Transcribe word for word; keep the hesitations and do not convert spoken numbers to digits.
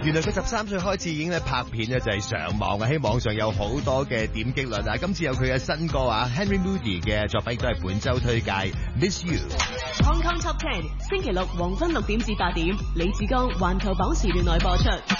原來佢十三歲開始已經咧拍片咧就係上網啊，喺網上有好多嘅點擊率啊。今次有佢嘅新歌啊 ，Henry Moody 嘅作品都係本周推介 ，Miss You。 Hong Kong Top Ten 星期六黃昏六點至八點，李志剛環球榜時段內播出。